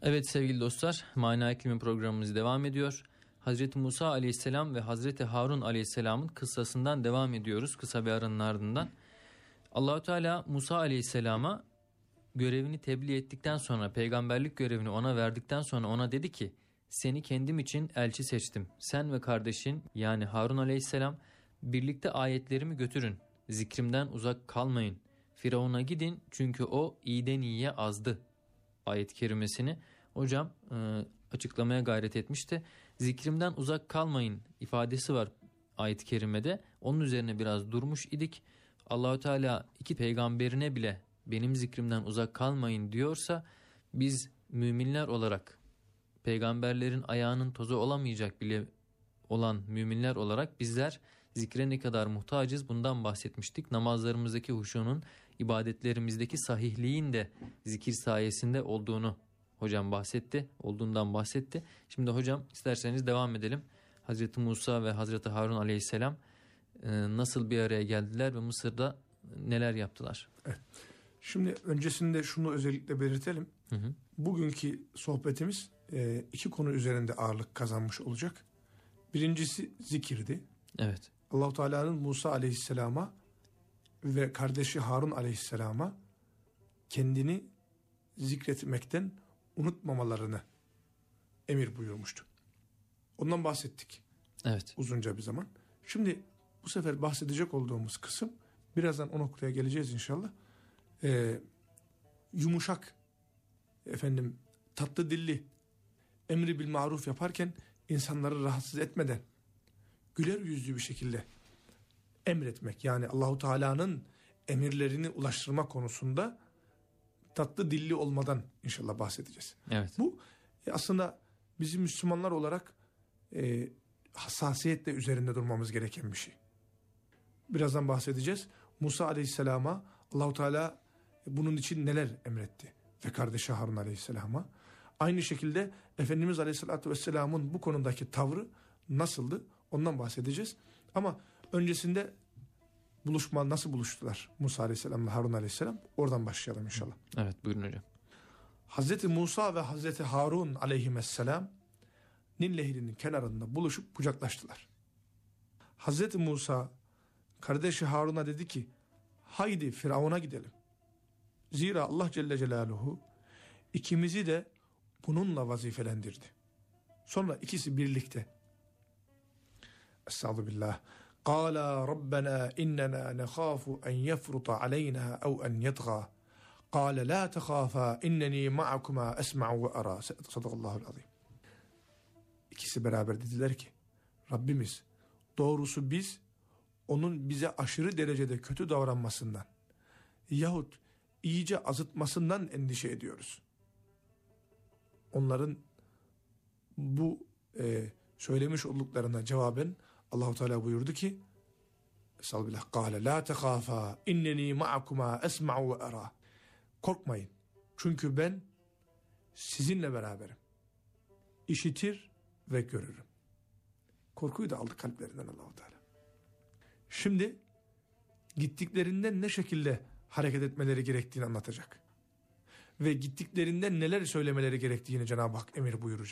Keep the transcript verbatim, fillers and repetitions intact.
Evet sevgili dostlar, Mana İklimi programımız devam ediyor. Hazreti Musa aleyhisselam ve Hazreti Harun aleyhisselamın kıssasından devam ediyoruz kısa bir aranın ardından. Allah-u Teala Musa aleyhisselama görevini tebliğ ettikten sonra, peygamberlik görevini ona verdikten sonra ona dedi ki, seni kendim için elçi seçtim. Sen ve kardeşin yani Harun aleyhisselam birlikte ayetlerimi götürün. Zikrimden uzak kalmayın. Firavun'a gidin çünkü o iyiden iyiye azdı. Ayet-i kerimesini hocam e, açıklamaya gayret etmişti. Zikrimden uzak kalmayın ifadesi var ayet-i kerimede. Onun üzerine biraz durmuş idik. Allah-u Teala iki peygamberine bile benim zikrimden uzak kalmayın diyorsa, biz müminler olarak peygamberlerin ayağının tozu olamayacak bile olan müminler olarak bizler zikre ne kadar muhtacız bundan bahsetmiştik. Namazlarımızdaki huşunun, ibadetlerimizdeki sahihliğin de zikir sayesinde olduğunu hocam bahsetti, olduğundan bahsetti. Şimdi hocam isterseniz devam edelim. Hazreti Musa ve Hazreti Harun aleyhisselam nasıl bir araya geldiler ve Mısır'da neler yaptılar? Evet. Şimdi öncesinde şunu özellikle belirtelim. Hı hı. Bugünkü sohbetimiz iki konu üzerinde ağırlık kazanmış olacak. Birincisi zikirdi. Evet. Allah-u Teala'nın Musa aleyhisselama ve kardeşi Harun aleyhisselama kendini zikretmekten unutmamalarını emir buyurmuştu. Ondan bahsettik. Evet. Uzunca bir zaman. Şimdi bu sefer bahsedecek olduğumuz kısım, birazdan o noktaya geleceğiz inşallah. Ee, yumuşak, efendim tatlı dilli, emri bil maruf yaparken insanları rahatsız etmeden güler yüzlü bir şekilde emretmek, yani Allahu Teala'nın emirlerini ulaştırma konusunda tatlı dilli olmadan inşallah bahsedeceğiz. Evet. Bu e, aslında bizim Müslümanlar olarak e, hassasiyetle üzerinde durmamız gereken bir şey. Birazdan bahsedeceğiz. Musa aleyhisselama Allahu Teala bunun için neler emretti ve kardeşi Harun aleyhisselama. Aynı şekilde Efendimiz aleyhissalatü vesselamın bu konudaki tavrı nasıldı ondan bahsedeceğiz. Ama öncesinde buluşma, nasıl buluştular Musa aleyhisselamla Harun aleyhisselam, oradan başlayalım inşallah. Evet, buyurun hocam. Hazreti Musa ve Hazreti Harun aleyhisselam Nil Nehri'nin kenarında buluşup kucaklaştılar. Hazreti Musa kardeşi Harun'a dedi ki, haydi Firavun'a gidelim. Zira Allah Celle Celaluhu ikimizi de bununla vazifelendirdi. Sonra ikisi birlikte. Estağfirullah. Qala Rabbena innena nekhafu en yefruta aleyna ev en yetgâ. Qala la tehâfâ inneni ma'akuma esma'u ve ara. Sadakallahu'l azim. İkisi beraber dediler ki, Rabbimiz, doğrusu biz onun bize aşırı derecede kötü davranmasından yahut iyice azıtmasından endişe ediyoruz. Onların bu e, söylemiş olduklarına cevaben Allah-u Teala buyurdu ki, Estağfirullah, Kâle lâ tehâfâ inneni ma'akuma esma'u ve ara. Korkmayın, çünkü ben sizinle beraberim. İşitir ve görürüm. Korkuyu da aldı kalplerinden Allah-u Teala. Şimdi gittiklerinden ne şekilde hareket etmeleri gerektiğini anlatacak. Ve gittiklerinden neler söylemeleri gerektiğini Cenab-ı Hak emir buyuracak.